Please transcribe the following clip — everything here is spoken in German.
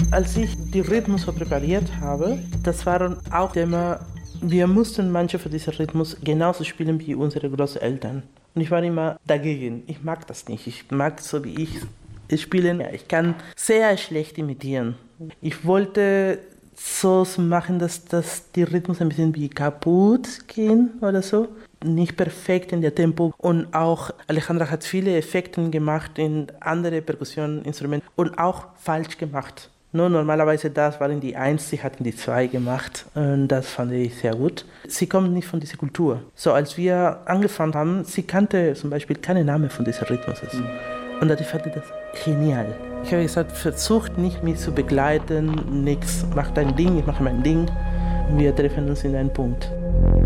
Als ich die Rhythmus so präpariert habe, das waren auch immer, wir mussten manche von diesem Rhythmus genauso spielen wie unsere Großeltern. Und ich war immer dagegen. Ich mag das nicht. Ich mag so wie ich spiele. Ich kann sehr schlecht imitieren. Ich wollte so machen, dass die Rhythmus ein bisschen wie kaputt gehen oder so. Nicht perfekt in der Tempo. Und auch Alejandra hat viele Effekte gemacht in andere Perkussioninstrumente und auch falsch gemacht. No, normalerweise das waren die 1, sie hatten die 2 gemacht und das fand ich sehr gut. Sie kommt nicht von dieser Kultur. So als wir angefangen haben, sie kannte zum Beispiel keinen Namen von diesem Rhythmus. Und ich fand das genial. Ich habe gesagt, versucht nicht mich zu begleiten, nichts, mach dein Ding, ich mache mein Ding. Wir treffen uns in einem Punkt.